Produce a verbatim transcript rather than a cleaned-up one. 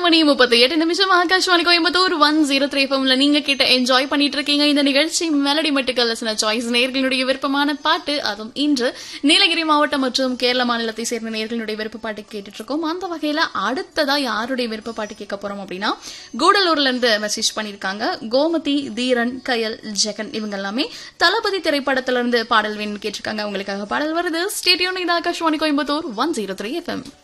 மணி முப்பத்தி எட்டு நிமிஷம் Akashvani Coimbatore one zero three எஃப்எம்ல நீங்க கிட்ட என்ஜாய் பண்ணிட்டு இருக்கீங்க. இந்த நிகழ்ச்சி மெலடி மட்டுக்கள் சாய்ஸ் நேர்களுடைய விருப்பமான பாட்டு. அதுவும் இன்று நீலகிரி மாவட்டம் மற்றும் கேரள மாநிலத்தை சேர்ந்த நேர்களுடைய விருப்ப பாட்டு கேட்டுட்டு இருக்கோம். அந்த வகையில அடுத்ததா யாருடைய விருப்ப பாட்டு கேட்க போறோம் அப்படின்னா, கூடலூர்ல இருந்து மெசேஜ் பண்ணிருக்காங்க. கோமதி, தீரன், கயல், ஜெகன் இவங்க எல்லாமே தளபதி திரைப்படத்துல இருந்து பாடல் வேணும்னு கேட்டிருக்காங்க. உங்களுக்காக பாடல் வருது. ஸ்டேடியம் இது Akashvani Coimbatore one zero three FM.